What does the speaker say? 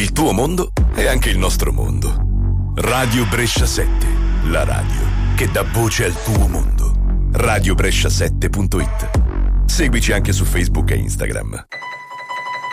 Il tuo mondo è anche il nostro mondo. Radio Brescia 7, la radio che dà voce al tuo mondo. radiobrescia7.it. Seguici anche su Facebook e Instagram.